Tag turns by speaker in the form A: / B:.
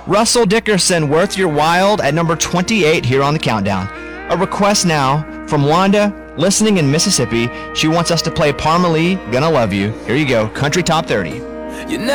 A: Russell Dickerson, Worth Your Wild at number 28 here on the countdown. A request now from Wanda, listening in Mississippi. She wants us to play Parmalee, Gonna Love You. Here you go, Country Top 30.
B: You